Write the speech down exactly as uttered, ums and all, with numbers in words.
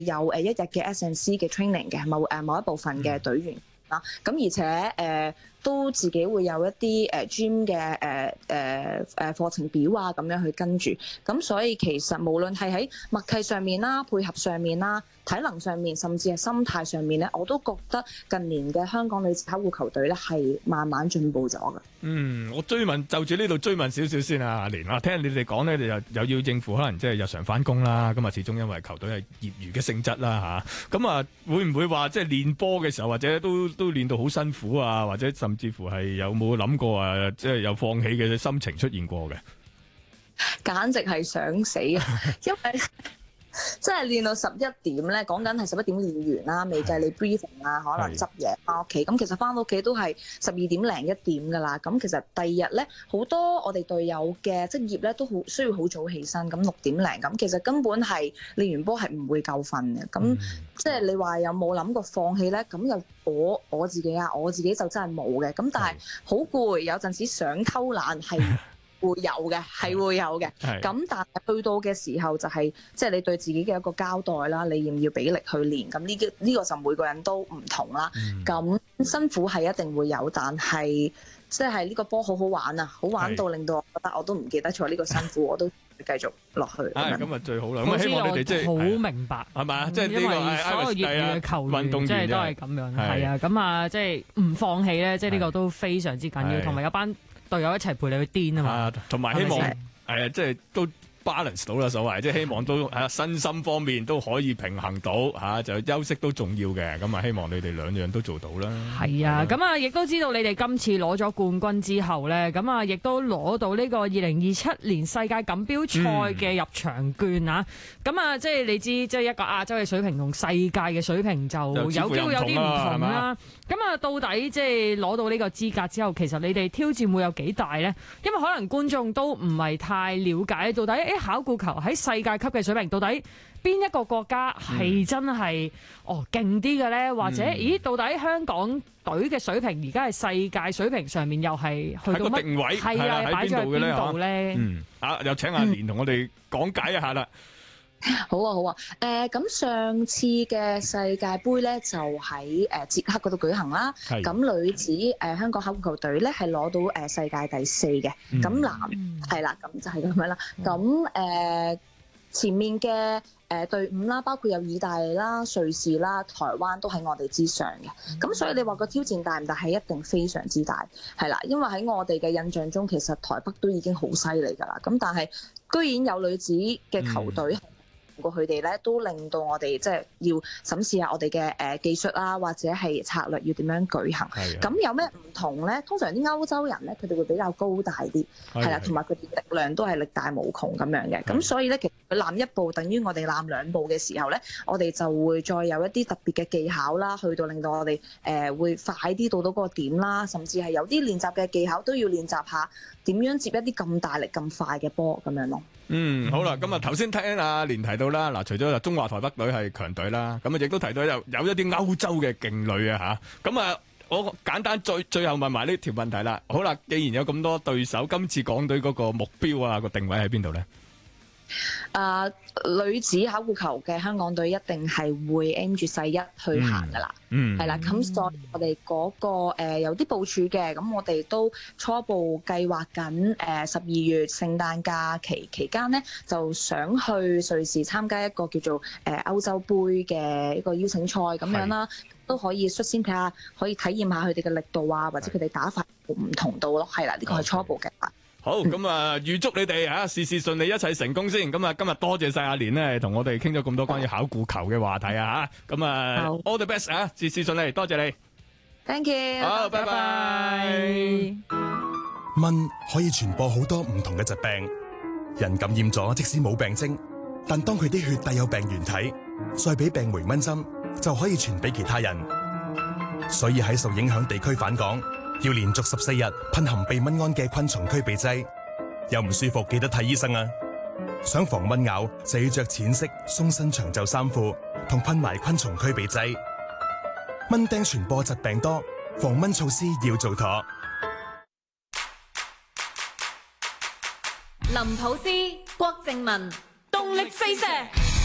有誒一日嘅 S and C 嘅 training 嘅某誒某一部分嘅隊員啦。咁、嗯、而且誒、呃、都自己會有一啲誒 gym 嘅誒誒誒課程表啊，咁樣去跟住。咁所以其實無論係喺默契上面啦、配合上面啦、體能上面，甚至係心態上面咧，我都覺得近年嘅香港女子考古球隊咧係慢慢進步咗嘅。 嗯，我追問就住呢度追問少少先啊，阿蓮啊，聽你哋講咧，你又又要應付可能即係日常返工啦，咁啊始終因為球隊係業餘嘅性質啦吓，咁啊會唔會話即係練波嘅時候或者都都練到好辛苦啊，或者甚至乎係有冇諗過啊，即係有放棄嘅心情出現過嘅？ 簡直係想死啊！因為即係練到十一點咧，講緊係十一點練完啦，未計你 briefing 啊，可能執嘢翻屋企。咁其實翻到屋企都係十二點零一點噶啦。咁其實第二日咧，好多我哋隊友嘅職業咧都好需要好早起身。咁六點零咁，其實根本係練完波係唔會夠瞓嘅。咁、嗯、即係你話有冇諗過放棄咧？咁又我我自己啊，我自己就真係冇嘅。咁但係好攰，有陣時想偷懶係。會有嘅，係會有嘅。咁但係去到嘅時候就係、是，即係你對自己嘅一個交代啦。你要唔要俾力去練？咁呢個呢個就每個人都唔同啦。咁、嗯、辛苦係一定會有，但係即係呢個波好好玩啊！好玩到令到我覺得我都唔記得咗呢個辛苦，我都繼續落去。 啊，咁啊最好啦！咁希望你哋即係好明白， 係咪啊？即係呢個所有業餘嘅球員，即係都係咁樣。係啊，咁啊，即係唔放棄咧，即係呢個都非常之緊要，同埋有班隊友一齊陪你去癲啊嘛，同埋希望誒、呃，即係都 balance 到啦，所謂即係希望都喺身心方面都可以平衡到嚇、啊，就休息都重要嘅，咁啊希望你哋兩樣都做到啦。係啊，咁啊亦都知道你哋今次攞咗冠軍之後咧，咁啊亦都攞到呢個二零二七年世界錦標賽嘅入場券啊，咁、嗯、啊即係你知，即係一個亞洲嘅水平同世界嘅水平就有機會有啲唔同啦。咁啊，到底即係攞到呢個資格之後，其實你哋挑戰會有幾大咧？因為可能觀眾都唔係太了解到底誒考古球喺世界級嘅水平，到底邊一個國家係真係、嗯、哦勁啲嘅咧？或者、嗯、咦，到底香港隊嘅水平而家係世界水平上面又係去到乜定位？係啊，擺咗喺邊度咧？嗯，啊，又請阿蓮同我哋講解一下啦。 好啊，好啊，誒、呃，咁上次嘅世界盃咧就喺誒捷克嗰度舉行啦。咁女子誒、呃、香港考古球隊咧係攞到誒、呃、世界第四嘅。咁、嗯、男係啦，咁就係咁樣啦。咁、嗯、誒、呃、前面嘅誒、呃、隊伍啦，包括有意大利啦、瑞士啦、台灣都喺我哋之上嘅。咁、嗯、所以你話個挑戰大唔大？係一定非常之大，係啦。因為喺我哋嘅印象中，其實台北都已經好犀利㗎啦。咁但係居然有女子嘅球隊、嗯。過佢哋咧，都令到我哋即係要審視下我哋嘅誒技術啦，或者係策略要點樣舉行。咁有咩唔同咧？通常啲歐洲人咧，佢哋會比較高大啲，係啦，同埋佢哋力量都係力大無窮咁樣嘅。咁所以咧，其實佢攬一步等於我哋攬兩步嘅時候咧，我哋就會再有一啲特別嘅技巧啦，去到令到我哋誒、呃、會快啲到到嗰個點啦，甚至係有啲練習嘅技巧都要練習下點樣接一啲咁大力咁快嘅波咁樣咯。 嗯，好啦，咁啊頭先聽阿蓮提到啦，嗱，除咗中華台北隊係強隊啦，咁啊亦都提到有有一啲歐洲嘅勁旅啊吓，咁啊我簡單最最後問埋呢條問題啦。好啦，既然有咁多對手，今次港隊嗰個目標啊個定位喺邊度咧？ 誒、uh, 女子考古球嘅香港隊一定係會 aim 住世一去行噶啦，嗯，係啦，咁所以我哋嗰、那個、呃、有啲部署嘅，咁我哋都初步計劃緊誒十二月聖誕假期期間咧，就想去瑞士參加一個叫做誒、呃、歐洲杯嘅一個邀請賽咁樣啦，都可以率先睇下，可以體驗下佢哋嘅力度啊，或者佢哋打法唔同度咯，係啦，呢個係初步計劃。 好，咁啊，預祝你哋啊事事順利，一切成功先。咁啊，今日多謝晒阿蓮咧，同我哋傾咗咁多關於考古球嘅話題啊吓。咁啊 ，all the best 啊，事事順利，多謝你。 Thank you。 好，拜拜。 蚊可以傳播好多唔同嘅疾病，人感染咗即使冇病徵，但當佢啲血帶有病原體，再俾病媒蚊針，就可以傳俾其他人。所以喺受影響地區返港，要連續十四日噴含避蚊胺嘅昆蟲驅避劑，有唔舒服記得睇醫生啊！想防蚊咬就要着淺色鬆身長袖衫褲，同噴埋昆蟲驅避劑。蚊叮傳播疾病多，防蚊措施要做妥。 林普斯、郭靜文，動力四射。